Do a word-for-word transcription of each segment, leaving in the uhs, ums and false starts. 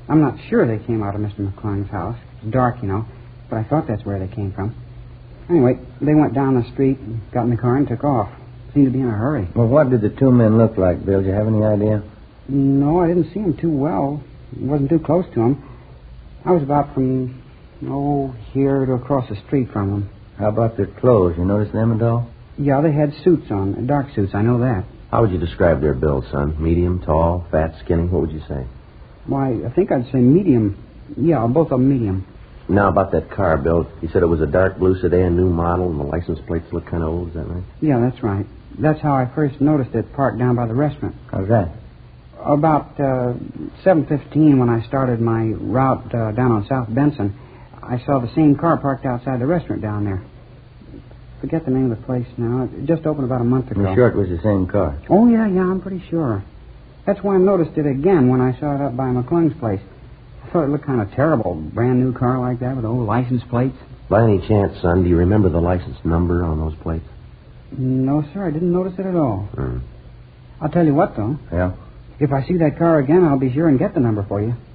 I'm not sure they came out of Mister McClung's house. It's dark, you know, but I thought that's where they came from. Anyway, they went down the street, and got in the car, and took off. Seemed to be in a hurry. Well, what did the two men look like, Bill? Do you have any idea? No, I didn't see them too well. I wasn't too close to them. I was about from, oh, here to across the street from them. How about their clothes? You notice them at all? Yeah, they had suits on, dark suits, I know that. How would you describe their build, son? Medium, tall, fat, skinny? What would you say? Why, I think I'd say medium. Yeah, both of them medium. Now, about that car, Bill. You said it was a dark blue sedan, new model, and the license plates look kind of old. Is that right? Yeah, that's right. That's how I first noticed it parked down by the restaurant. How's that? About uh, seven fifteen, when I started my route uh, down on South Benson, I saw the same car parked outside the restaurant down there. Forget the name of the place now. It just opened about a month ago. I'm sure it was the same car. Oh, yeah, yeah, I'm pretty sure. That's why I noticed it again when I saw it up by McClung's place. I thought it looked kind of terrible. Brand new car like that with old license plates. By any chance, son, do you remember the license number on those plates? No, sir, I didn't notice it at all. Hmm. I'll tell you what, though. Yeah? If I see that car again, I'll be sure and get the number for you.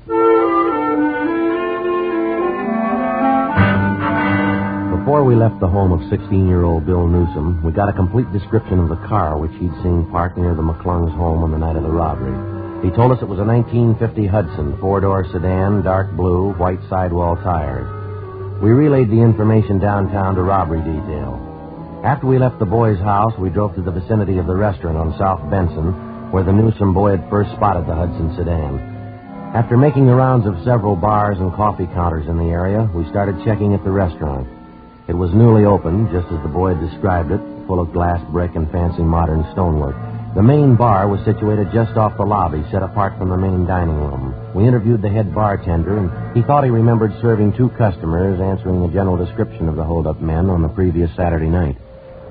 Before we left the home of sixteen-year-old Bill Newsom, we got a complete description of the car which he'd seen parked near the McClung's home on the night of the robbery. He told us it was a nineteen fifty Hudson, four-door sedan, dark blue, white sidewall tires. We relayed the information downtown to robbery detail. After we left the boy's house, we drove to the vicinity of the restaurant on South Benson, where the Newsom boy had first spotted the Hudson sedan. After making the rounds of several bars and coffee counters in the area, we started checking at the restaurant. It was newly opened, just as the boy had described it, full of glass, brick, and fancy modern stonework. The main bar was situated just off the lobby, set apart from the main dining room. We interviewed the head bartender, and he thought he remembered serving two customers, answering the general description of the hold-up men on the previous Saturday night.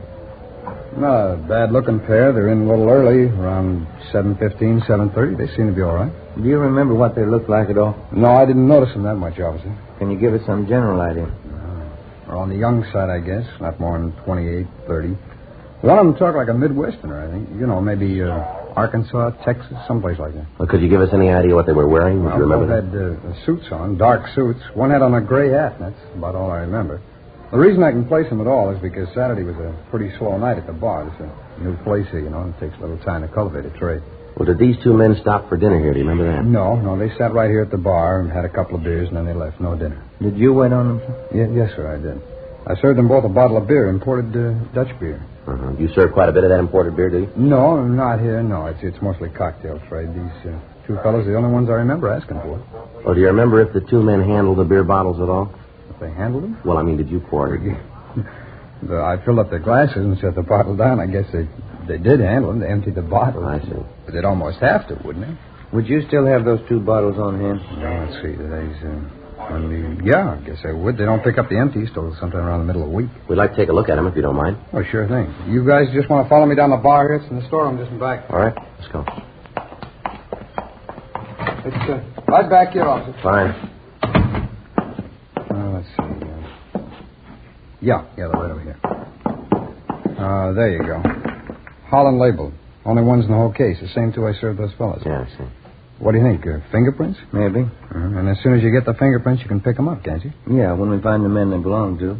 Not a bad-looking pair. They're in a little early, around seven fifteen, seven thirty. They seem to be all right. Do you remember what they looked like at all? No, I didn't notice them that much, officer. Can you give us some general idea? They're on the young side, I guess. Not more than twenty-eight, thirty. One of them talked like a Midwesterner, I think. You know, maybe uh, Arkansas, Texas, someplace like that. Well, could you give us any idea what they were wearing? Would Well, you remember both that? had uh, suits on, dark suits. One had on a gray hat, and that's about all I remember. The reason I can place them at all is because Saturday was a pretty slow night at the bar. It's a new place here, you know, and it takes a little time to cultivate a trade. Well, did these two men stop for dinner here? Do you remember that? No, no, they sat right here at the bar and had a couple of beers, and then they left. No dinner. Did you wait on them, sir? Yeah, yes, sir, I did. I served them both a bottle of beer, imported uh, Dutch beer. Uh-huh. You serve quite a bit of that imported beer, do you? No, not here, no. It's it's mostly cocktail trade. These uh, two fellows are the only ones I remember asking for. Well, do you remember if the two men handled the beer bottles at all? If they handled them? Well, I mean, did you pour it? The- I filled up their glasses and set the bottle down. I guess they they did handle them. They emptied the bottle. I see. But they'd almost have to, wouldn't they? Would you still have those two bottles on hand? No, let's see. Today's, uh, on the, yeah, I guess they would. They don't pick up the empties till sometime around the middle of the week. We'd like to take a look at them, if you don't mind. Oh, sure thing. You guys just want to follow me down the bar here? It's in the storeroom just in back. All right, let's go. It's uh, right back here, officer. Fine. Uh, let's see. Uh, yeah, yeah, they're right over here. Uh, there you go. Holland labeled. Only ones in the whole case. The same two I served those fellas. Yeah, I see. What do you think? Uh, fingerprints? Maybe. Uh-huh. And as soon as you get the fingerprints, you can pick them up, can't you? Yeah, when we find the men they belong to.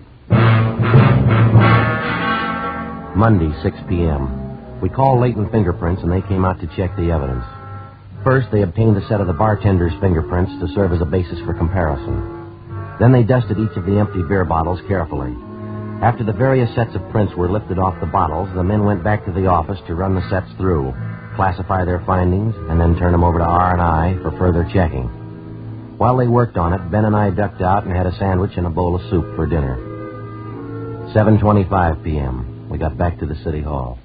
Monday, six p.m. We called Leighton Fingerprints, and they came out to check the evidence. First, they obtained a set of the bartender's fingerprints to serve as a basis for comparison. Then they dusted each of the empty beer bottles carefully. After the various sets of prints were lifted off the bottles, the men went back to the office to run the sets through, classify their findings, and then turn them over to R and I for further checking. While they worked on it, Ben and I ducked out and had a sandwich and a bowl of soup for dinner. seven twenty-five p.m. We got back to the city hall.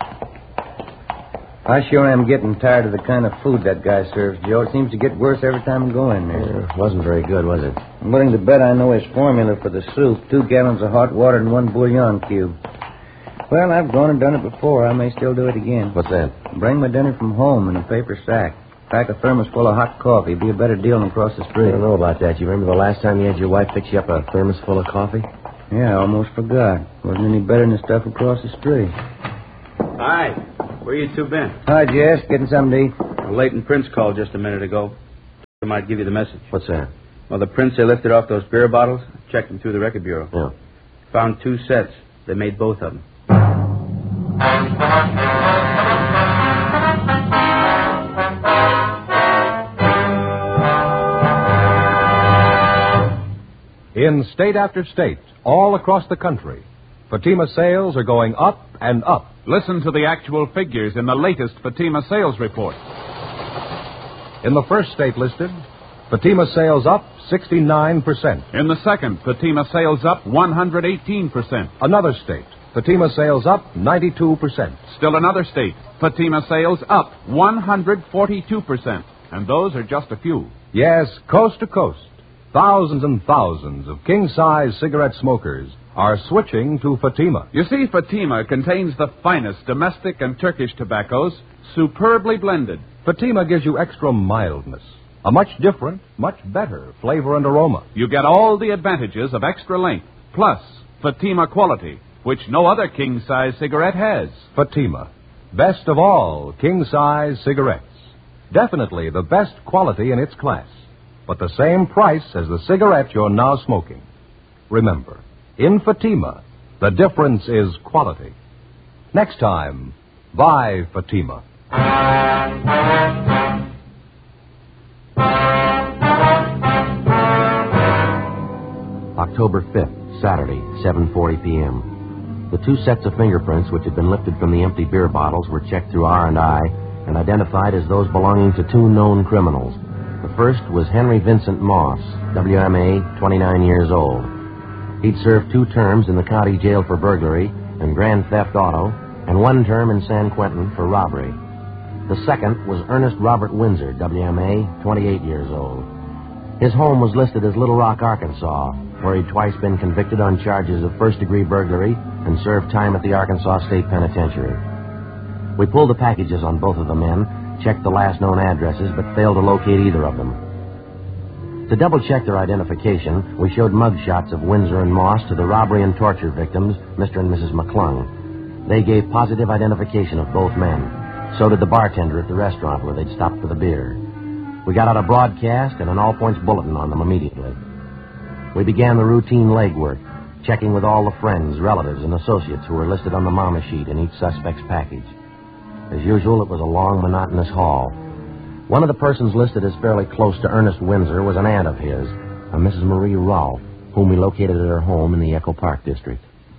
I sure am getting tired of the kind of food that guy serves, Joe. It seems to get worse every time we go in there. It wasn't very good, was it? I'm willing to bet I know his formula for the soup. Two gallons of hot water and one bouillon cube. Well, I've gone and done it before. I may still do it again. What's that? Bring my dinner from home in a paper sack. Pack a thermos full of hot coffee. Be a better deal than across the I street. don't know about that. You remember the last time you had your wife fix you up a thermos full of coffee? Yeah, I almost forgot. Wasn't any better than the stuff across the street. Hi. Where you two been? Hi, Jess. Getting something to eat? Well, Leighton Prince called just a minute ago. I might give you the message. What's that? Well, the prints they lifted off those beer bottles, checked them through the record bureau. Yeah. Found two sets. They made both of them. In state after state, all across the country, Fatima sales are going up and up. Listen to the actual figures in the latest Fatima sales report. In the first state listed, Fatima sales up sixty-nine percent. In the second, Fatima sales up one hundred eighteen percent. Another state, Fatima sales up ninety-two percent. Still another state, Fatima sales up one hundred forty-two percent. And those are just a few. Yes, coast to coast, thousands and thousands of king-size cigarette smokers are switching to Fatima. You see, Fatima contains the finest domestic and Turkish tobaccos, superbly blended. Fatima gives you extra mildness, a much different, much better flavor and aroma. You get all the advantages of extra length, plus Fatima quality, which no other king-size cigarette has. Fatima, best of all king-size cigarettes. Definitely the best quality in its class, but the same price as the cigarette you're now smoking. Remember, in Fatima, the difference is quality. Next time, buy Fatima. October fifth, Saturday, seven forty p.m. The two sets of fingerprints which had been lifted from the empty beer bottles were checked through R and I and identified as those belonging to two known criminals. The first was Henry Vincent Moss, W M A, twenty-nine years old. He'd served two terms in the county jail for burglary and grand theft auto, and one term in San Quentin for robbery. The second was Ernest Robert Windsor, W M A, twenty-eight years old. His home was listed as Little Rock, Arkansas, where he'd twice been convicted on charges of first-degree burglary and served time at the Arkansas State Penitentiary. We pulled the packages on both of the men, checked the last known addresses, but failed to locate either of them. To double-check their identification, we showed mug shots of Windsor and Moss to the robbery and torture victims, Mister and Missus McClung. They gave positive identification of both men. So did the bartender at the restaurant where they'd stopped for the beer. We got out a broadcast and an all-points bulletin on them immediately. We began the routine legwork, checking with all the friends, relatives, and associates who were listed on the mama sheet in each suspect's package. As usual, it was a long, monotonous haul. One of the persons listed as fairly close to Ernest Windsor was an aunt of his, a Missus Marie Rolfe, whom we located at her home in the Echo Park district.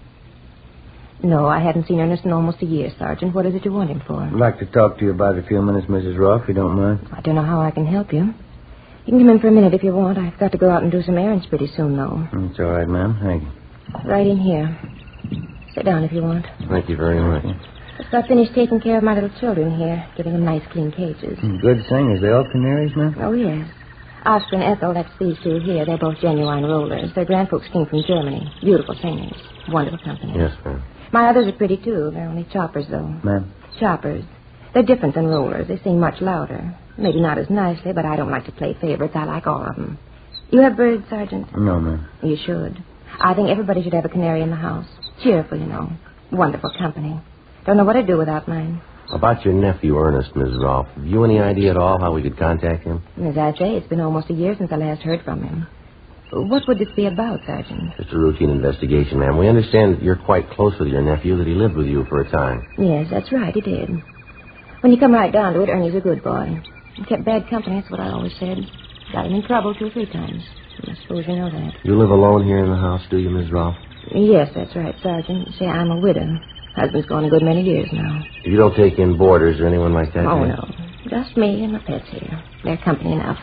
No, I haven't seen Ernest in almost a year, Sergeant. What is it you want him for? I'd like to talk to you about a few minutes, Missus Rolfe, if you don't mind. I don't know how I can help you. You can come in for a minute if you want. I've got to go out and do some errands pretty soon, though. It's all right, ma'am. Thank you. Right in here. Sit down if you want. Thank you very much. Just got finished taking care of my little children here, giving them nice, clean cages. Good singers. They all canaries, ma'am? Oh, yes. Oscar and Ethel, that's these two here. They're both genuine rollers. Their grandfolks came from Germany. Beautiful singers. Wonderful company. Yes, ma'am. My others are pretty, too. They're only choppers, though. Ma'am? Choppers. They're different than rollers. They sing much louder. Maybe not as nicely, but I don't like to play favorites. I like all of them. You have birds, Sergeant? No, ma'am. You should. I think everybody should have a canary in the house. Cheerful, you know. Wonderful company. Don't know what I'd do without mine. About your nephew, Ernest, Missus Rolfe. Have you any idea at all how we could contact him? As I say, it's been almost a year since I last heard from him. What would this be about, Sergeant? Just a routine investigation, ma'am. We understand that you're quite close with your nephew, that he lived with you for a time. Yes, that's right, he did. When you come right down to it, Ernie's a good boy. He kept bad company, that's what I always said. Got him in trouble two or three times. I suppose you know that. You live alone here in the house, do you, Miss Rolfe? Yes, that's right, Sergeant. See, I'm a widow. Husband's gone a good many years now. You don't take in boarders or anyone like that? Oh, do you? no. Just me and my pets here. They're company enough.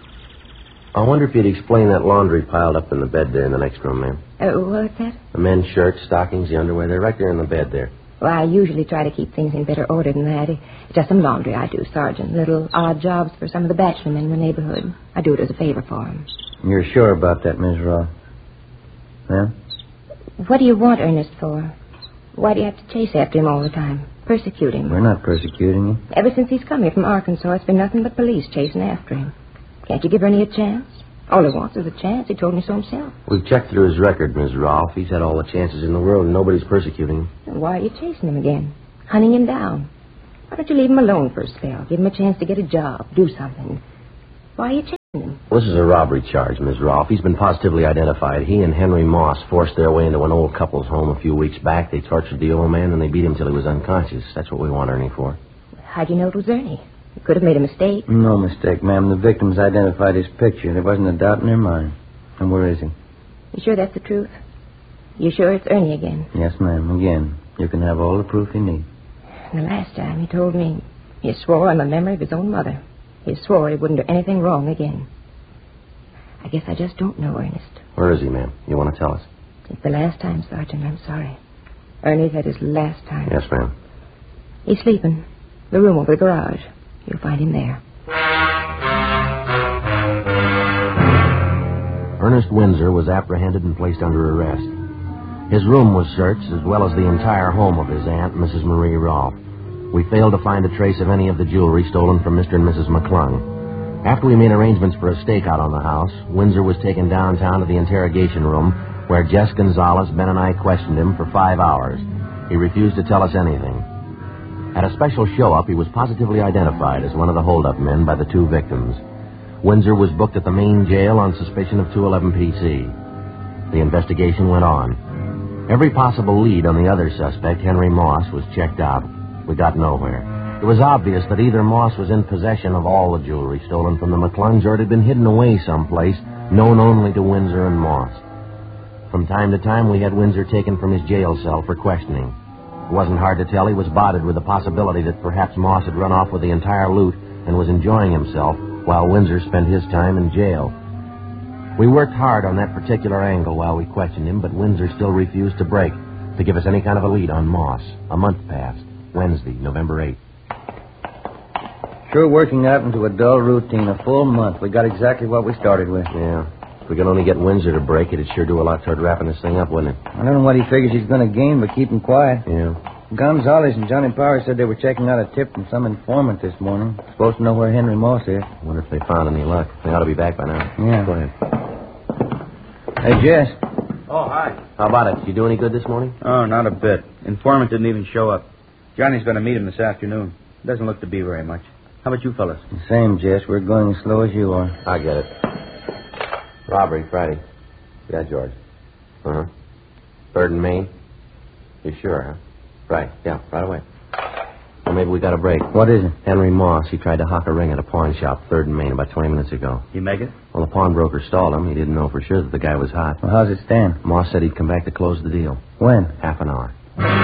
I wonder if you'd explain that laundry piled up in the bed there in the next room, ma'am. Uh, what's that? The men's shirts, stockings, the underwear, they're right there in the bed there. Well, I usually try to keep things in better order than that. It's just some laundry I do, Sergeant. Little odd jobs for some of the bachelor men in the neighborhood. I do it as a favor for them. You're sure about that, Miss Rolfe? Ma'am? What do you want Ernest for? Why do you have to chase after him all the time? Persecute him? We're not persecuting you. Ever since he's come here from Arkansas, it's been nothing but police chasing after him. Can't you give Ernie a chance? All he wants is a chance. He told me so himself. We've checked through his record, Miss Rolfe. He's had all the chances in the world, and nobody's persecuting him. Then why are you chasing him again? Hunting him down? Why don't you leave him alone for a spell? Give him a chance to get a job, do something. Why are you chasing This is a robbery charge, Miz Rolfe. He's been positively identified. He and Henry Moss forced their way into an old couple's home a few weeks back. They tortured the old man and they beat him till he was unconscious. That's what we want Ernie for. How'd you know it was Ernie? You could have made a mistake. No mistake, ma'am. The victims identified his picture. There wasn't a doubt in their mind. And where is he? You sure that's the truth? You sure it's Ernie again? Yes, ma'am. Again. You can have all the proof you need. The last time he told me he swore on the memory of his own mother. He swore he wouldn't do anything wrong again. I guess I just don't know, Ernest. Where is he, ma'am? You want to tell us? It's the last time, Sergeant. I'm sorry. Ernie's had his last time. Yes, ma'am. He's sleeping. The room over the garage. You'll find him there. Ernest Windsor was apprehended and placed under arrest. His room was searched, as well as the entire home of his aunt, Missus Marie Rolfe. We failed to find a trace of any of the jewelry stolen from Mister and Missus McClung. After we made arrangements for a stakeout on the house, Windsor was taken downtown to the interrogation room, where Jess Gonzalez, Ben, and I questioned him for five hours. He refused to tell us anything. At a special show-up, he was positively identified as one of the hold-up men by the two victims. Windsor was booked at the main jail on suspicion of two eleven P C. The investigation went on. Every possible lead on the other suspect, Henry Moss, was checked out. We got nowhere. It was obvious that either Moss was in possession of all the jewelry stolen from the McClungs, or it had been hidden away someplace, known only to Windsor and Moss. From time to time, we had Windsor taken from his jail cell for questioning. It wasn't hard to tell he was botted with the possibility that perhaps Moss had run off with the entire loot and was enjoying himself while Windsor spent his time in jail. We worked hard on that particular angle while we questioned him, but Windsor still refused to break, to give us any kind of a lead on Moss. A month passed. Wednesday, November eighth. Sure working out into a dull routine. A full month. We got exactly what we started with. Yeah. If we could only get Windsor to break, it'd sure do a lot toward wrapping this thing up, wouldn't it? I don't know what he figures he's going to gain, but keep him quiet. Yeah. Gonzalez and Johnny Powers said they were checking out a tip from some informant this morning. Supposed to know where Henry Moss is. I wonder if they found any luck. They ought to be back by now. Yeah. Go ahead. Hey, Jess. Oh, hi. How about it? Did you do any good this morning? Oh, not a bit. Informant didn't even show up. Johnny's going to meet him this afternoon. Doesn't look to be very much. How about you fellas? The same, Jess. We're going as slow as you are. I get it. Robbery, Friday. Yeah, George. Uh-huh. Third and Main? You sure, huh? Right, yeah, right away. Well, maybe we got a break. What is it? Henry Moss. He tried to hock a ring at a pawn shop, Third and Main, about twenty minutes ago. You make it? Well, the pawnbroker stalled him. He didn't know for sure that the guy was hot. Well, how's it stand? Moss said he'd come back to close the deal. When? Half an hour.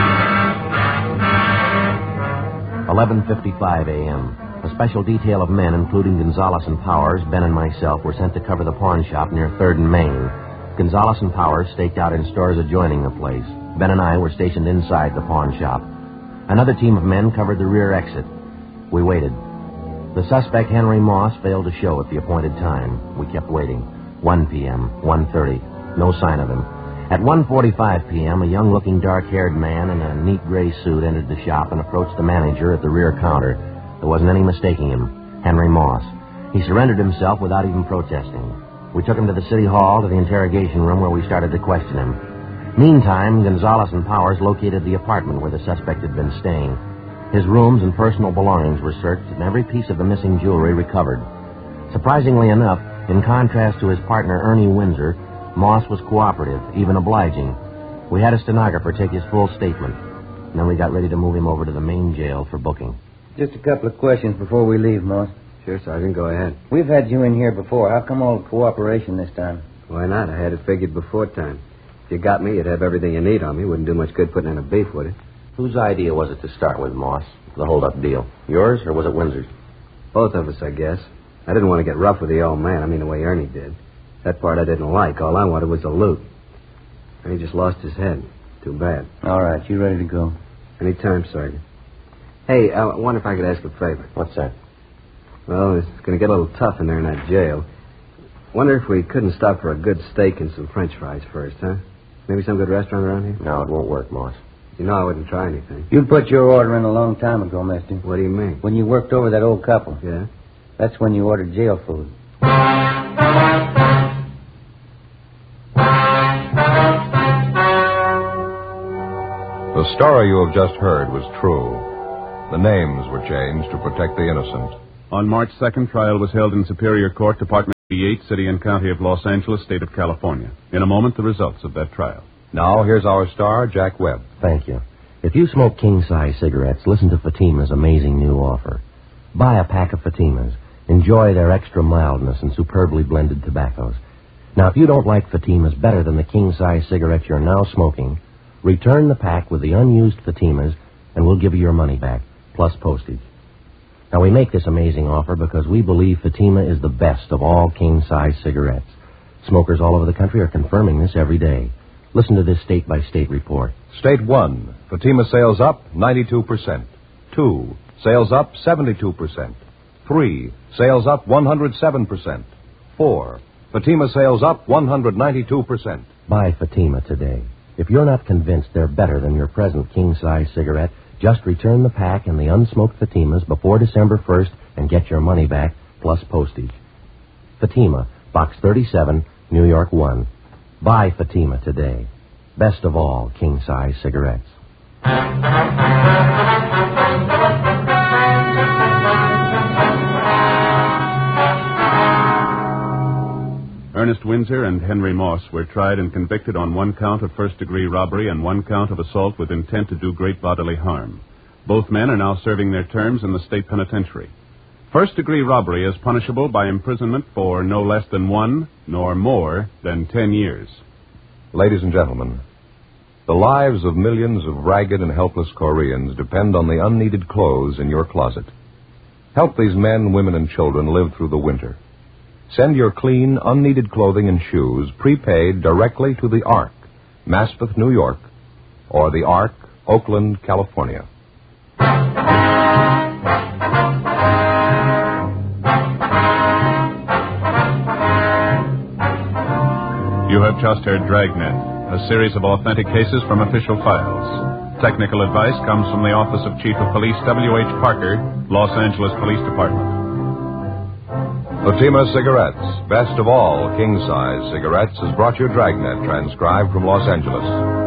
eleven fifty-five a.m. A special detail of men, including Gonzalez and Powers, Ben and myself, were sent to cover the pawn shop near Third and Main. Gonzalez and Powers staked out in stores adjoining the place. Ben and I were stationed inside the pawn shop. Another team of men covered the rear exit. We waited. The suspect, Henry Moss, failed to show at the appointed time. We kept waiting. one p.m., one thirty. No sign of him. At one forty-five p.m., a young-looking, dark-haired man in a neat gray suit entered the shop and approached the manager at the rear counter. There wasn't any mistaking him. Henry Moss. He surrendered himself without even protesting. We took him to the city hall, to the interrogation room, where we started to question him. Meantime, Gonzalez and Powers located the apartment where the suspect had been staying. His rooms and personal belongings were searched, and every piece of the missing jewelry recovered. Surprisingly enough, in contrast to his partner, Ernie Windsor, Moss was cooperative, even obliging. We had a stenographer take his full statement, and then we got ready to move him over to the main jail for booking. Just a couple of questions before we leave, Moss. Sure, Sergeant. Go ahead. We've had you in here before. How come all the cooperation this time? Why not? I had it figured before time. If you got me, you'd have everything you need on me. Wouldn't do much good putting in a beef, would it? Whose idea was it to start with, Moss? The hold-up deal. Yours, or was it Windsor's? Both of us, I guess. I didn't want to get rough with the old man. I mean, the way Ernie did. That part I didn't like. All I wanted was the loot. Ernie just lost his head. Too bad. All right, you ready to go? Anytime, Sergeant. Hey, I wonder if I could ask a favor. What's that? Well, it's going to get a little tough in there in that jail. Wonder if we couldn't stop for a good steak and some French fries first, huh? Maybe some good restaurant around here? No, it won't work, Moss. You know I wouldn't try anything. You put your order in a long time ago, mister. What do you mean? When you worked over that old couple. Yeah? That's when you ordered jail food. The story you have just heard was true. The names were changed to protect the innocent. On March second, trial was held in Superior Court, Department Yates, City and County of Los Angeles, State of California. In a moment, the results of that trial. Now, here's our star, Jack Webb. Thank you. If you smoke king-size cigarettes, listen to Fatima's amazing new offer. Buy a pack of Fatimas. Enjoy their extra mildness and superbly blended tobaccos. Now, if you don't like Fatimas better than the king-size cigarettes you're now smoking, return the pack with the unused Fatimas, and we'll give you your money back, plus postage. Now, we make this amazing offer because we believe Fatima is the best of all king-size cigarettes. Smokers all over the country are confirming this every day. Listen to this state-by-state report. State one, Fatima sales up ninety-two percent. Two, sales up seventy-two percent. Three, sales up one hundred seven percent. Four, Fatima sales up one hundred ninety-two percent. Buy Fatima today. If you're not convinced they're better than your present king-size cigarette, just return the pack and the unsmoked Fatimas before December first and get your money back, plus postage. Fatima, Box thirty-seven, New York one. Buy Fatima today. Best of all king-size cigarettes. Ernest Windsor and Henry Moss were tried and convicted on one count of first-degree robbery and one count of assault with intent to do great bodily harm. Both men are now serving their terms in the state penitentiary. First-degree robbery is punishable by imprisonment for no less than one, nor more than ten years. Ladies and gentlemen, the lives of millions of ragged and helpless Koreans depend on the unneeded clothes in your closet. Help these men, women, and children live through the winter. Send your clean, unneeded clothing and shoes prepaid directly to the Ark, Maspeth, New York, or the Ark, Oakland, California. You have just heard Dragnet, a series of authentic cases from official files. Technical advice comes from the Office of Chief of Police W H Parker, Los Angeles Police Department. Fatima Cigarettes, best of all king-size cigarettes, has brought you Dragnet, transcribed from Los Angeles.